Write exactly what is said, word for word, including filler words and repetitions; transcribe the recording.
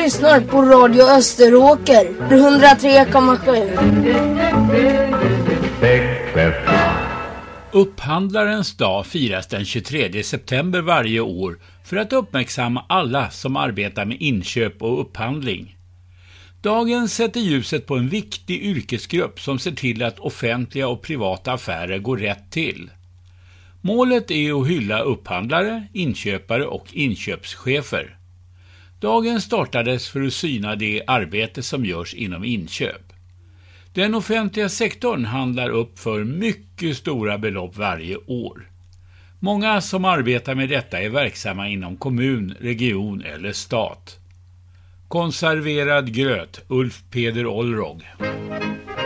lyssnar på Radio Österåker hundratre komma sju. Upphandlarens dag firas den tjugotredje september varje år för att uppmärksamma alla som arbetar med inköp och upphandling. Dagen sätter ljuset på en viktig yrkesgrupp som ser till att offentliga och privata affärer går rätt till. Målet är att hylla upphandlare, inköpare och inköpschefer. Dagen startades för att syna det arbete som görs inom inköp. Den offentliga sektorn handlar upp för mycket stora belopp varje år. Många som arbetar med detta är verksamma inom kommun, region eller stat. Konserverad gröt, Ulf Peder Olrog.